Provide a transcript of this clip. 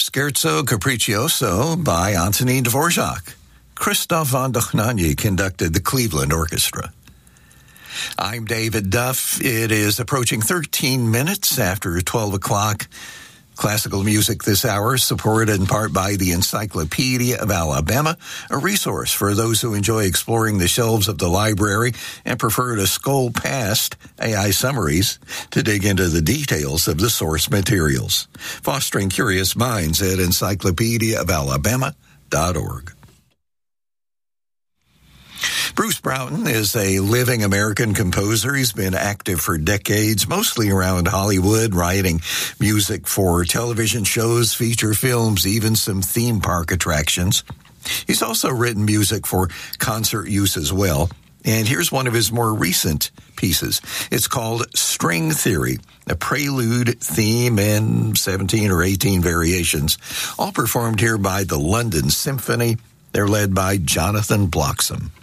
Scherzo Capriccioso by Antonin Dvorak. Christoph von Dohnanyi conducted the Cleveland Orchestra. I'm David Duff. It is approaching 13 minutes after 12 o'clock. Classical music this hour, supported in part by the Encyclopedia of Alabama, a resource for those who enjoy exploring the shelves of the library and prefer to scroll past AI summaries to dig into the details of the source materials. Fostering curious minds at encyclopediaofalabama.org. Bruce Broughton is a living American composer. He's been active for decades, mostly around Hollywood, writing music for television shows, feature films, even some theme park attractions. He's also written music for concert use as well. And here's one of his more recent pieces. It's called String Theory, a prelude, theme, and 17 or 18 variations, all performed here by the London Symphony. They're led by Jonathan Bloxham.